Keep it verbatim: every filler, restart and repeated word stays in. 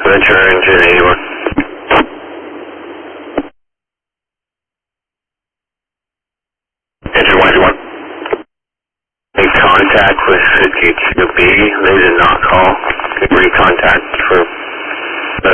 Venture engine eighty-one. Engine one eighty-one. Made contact with fifty-two B. They did not call. Recontact for